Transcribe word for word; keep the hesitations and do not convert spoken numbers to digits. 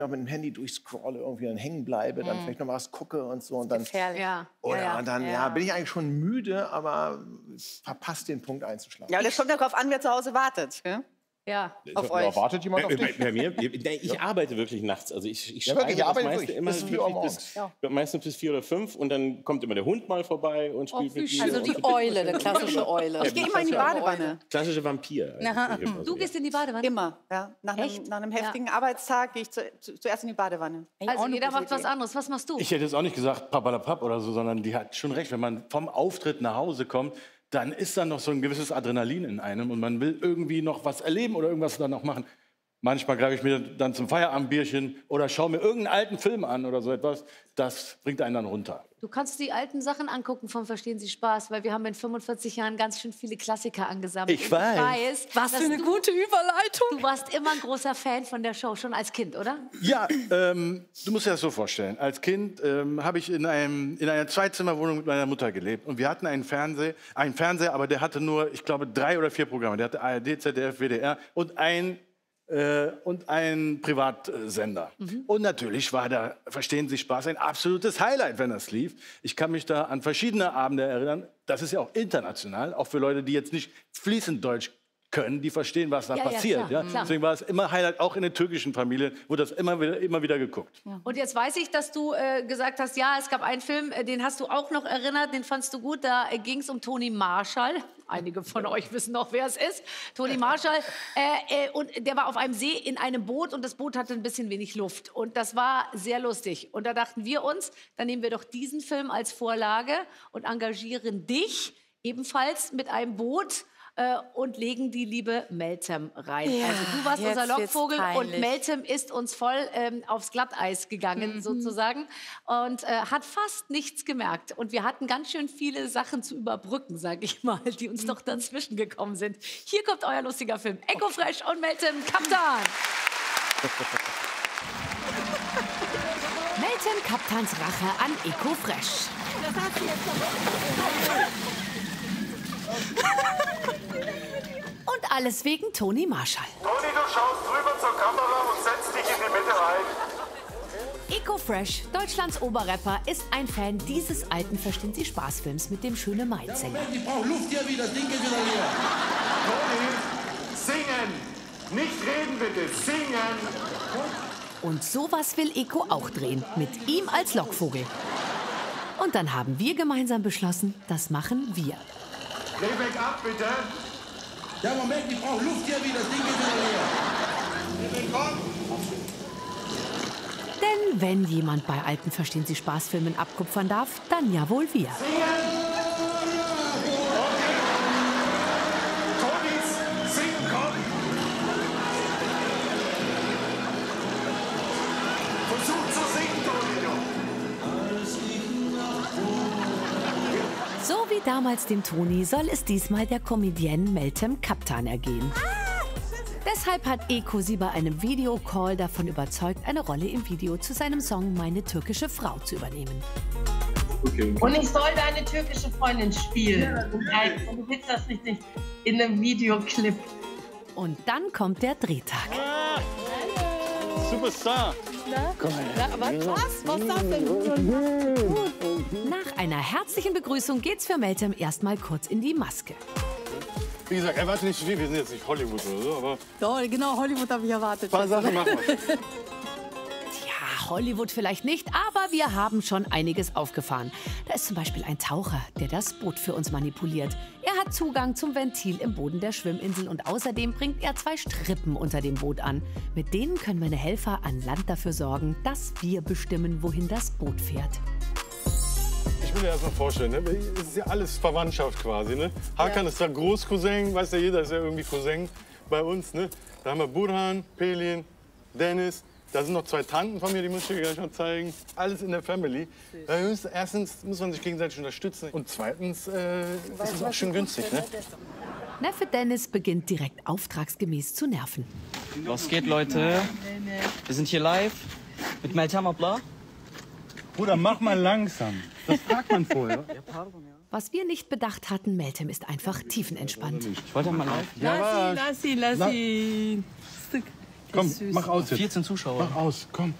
mit dem Handy durchscrolle, irgendwie dann hängen bleibe, dann mm. vielleicht noch mal was gucke und so. Und dann, ja. Oder ja, ja. Und dann ja. Ja, bin ich eigentlich schon müde, aber verpasst den Punkt einzuschlafen. Ja, und es kommt darauf an, wer zu Hause wartet. Ja? Ja, auf ja, euch. Wartet jemand auf dich? Bei, bei mir? Ich ja. arbeite wirklich nachts. Also ich, ich ja, schreibe ich arbeite das meiste wirklich. immer bis vier Uhr morgens. Bis, ja. Meistens bis vier oder fünf und dann kommt immer der Hund mal vorbei und spielt oh, mit mir. Also die und Eule, der klassische Eule. Ich gehe immer in die Badewanne. Klassische Vampir. Also du gehst in die Badewanne? Immer. Ja. Nach, einem, nach einem heftigen ja. Arbeitstag gehe ich zu, zu, zuerst in die Badewanne. Also jeder macht was anderes. Was machst du? Ich hätte jetzt auch nicht gesagt papalapap oder so, sondern die hat schon recht. Wenn man vom Auftritt nach Hause kommt, dann ist da noch so ein gewisses Adrenalin in einem und man will irgendwie noch was erleben oder irgendwas dann noch machen. Manchmal greife ich mir dann zum Feierabendbierchen oder schaue mir irgendeinen alten Film an oder so etwas. Das bringt einen dann runter. Du kannst die alten Sachen angucken von Verstehen Sie Spaß, weil wir haben in fünfundvierzig Jahren ganz schön viele Klassiker angesammelt. Ich weiß. Ich weiß Was für eine du, gute Überleitung. Du warst immer ein großer Fan von der Show, schon als Kind, oder? Ja, ähm, du musst dir das so vorstellen. Als Kind ähm, habe ich in, einem, in einer Zweizimmerwohnung mit meiner Mutter gelebt. Und wir hatten einen Fernseher, einen Fernseher, aber der hatte nur, ich glaube, drei oder vier Programme. Der hatte A R D, Z D F, W D R und ein... und ein Privatsender. Mhm. Und natürlich war da, verstehen Sie Spaß, ein absolutes Highlight, wenn das lief. Ich kann mich da an verschiedene Abende erinnern. Das ist ja auch international, auch für Leute, die jetzt nicht fließend Deutsch können, die verstehen, was da ja, passiert. Ja, klar, ja? klar. Deswegen war es immer Highlight, auch in den türkischen Familien, wurde das immer wieder, immer wieder geguckt. Ja. Und jetzt weiß ich, dass du äh, gesagt hast, ja, es gab einen Film, äh, den hast du auch noch erinnert, den fandst du gut, da äh, ging es um Toni Marshall. Einige von euch wissen noch, wer es ist. Toni Marshall. Äh, äh, und der war auf einem See in einem Boot und das Boot hatte ein bisschen wenig Luft. Und das war sehr lustig. Und da dachten wir uns, dann nehmen wir doch diesen Film als Vorlage und engagieren dich ebenfalls mit einem Boot äh, und legen die liebe Meltem rein. Ja, also du warst unser Lockvogel und Meltem ist uns voll ähm, aufs Glatteis gegangen mhm. sozusagen und äh, hat fast nichts gemerkt. Und wir hatten ganz schön viele Sachen zu überbrücken, sag ich mal, die uns noch dazwischen gekommen sind. Hier kommt euer lustiger Film. Eko Fresh und Meltem Kaptan. Meltem Kaptans Rache an Eko Fresh. Und alles wegen Toni Marshall. Toni, du schaust rüber zur Kamera und setzt dich in die Mitte rein. Eko Fresh, Deutschlands Oberrapper, ist ein Fan dieses alten Verstehen Sie Spaß-Films mit dem schönen Maid-Sänger. Ich brauche Luft hier wieder, das Ding geht wieder leer. Toni, singen! Nicht reden bitte, singen! Und sowas will Eko auch drehen, mit ihm als Lockvogel. Und dann haben wir gemeinsam beschlossen, das machen wir. Playback ab, bitte. Ja, Moment, ich brauche Luft hier wieder, das Ding geht wieder leer. Playback, komm. Denn wenn jemand bei alten Verstehen Sie Spaß-Filmen abkupfern darf, dann ja wohl wir. Singen! Tonis, singen, komm! Versuch zu singen, Toni. So wie damals dem Toni soll es diesmal der Comedienne Meltem Kaptan ergehen. Deshalb hat Eko sie bei einem Videocall davon überzeugt, eine Rolle im Video zu seinem Song Meine türkische Frau zu übernehmen. Okay. Und ich soll deine türkische Freundin spielen. Nein, du willst das nicht in einem Videoclip. Und dann kommt der Drehtag. Ah, Superstar! Na? Na, was? Was? Was das denn? Nach einer herzlichen Begrüßung geht's für Meltem erstmal kurz in die Maske. Wie gesagt, erwarte nicht zu viel, wir sind jetzt nicht Hollywood oder so, aber... Ja, genau, Hollywood habe ich erwartet. Ein paar Sachen machen wir. Tja, Hollywood vielleicht nicht, aber wir haben schon einiges aufgefahren. Da ist zum Beispiel ein Taucher, der das Boot für uns manipuliert. Er hat Zugang zum Ventil im Boden der Schwimminsel und außerdem bringt er zwei Strippen unter dem Boot an. Mit denen können meine Helfer an Land dafür sorgen, dass wir bestimmen, wohin das Boot fährt. Ich will dir erst mal vorstellen, ne? Es ist ja alles Verwandtschaft quasi. Ne? Hakan ja. ist der Großcousin, weiß ja jeder, ist ja irgendwie Cousin bei uns. Ne? Da haben wir Burhan, Pelin, Dennis. Da sind noch zwei Tanten von mir, die muss ich dir gleich mal zeigen. Alles in der Family. Müssen, erstens muss man sich gegenseitig unterstützen und zweitens äh, ist es auch schön günstig. Ne? Neffe Dennis beginnt direkt auftragsgemäß zu nerven. Was geht, Leute? Wir sind hier live mit Meltem Abla. Bruder, mach mal langsam. Das fragt man vorher. Was wir nicht bedacht hatten, Meltem ist einfach tiefenentspannt. Ich wollte mal live. Lass ihn, lass ihn, lass ihn. Komm, mach aus jetzt. vierzehn Zuschauer. Mach aus, komm.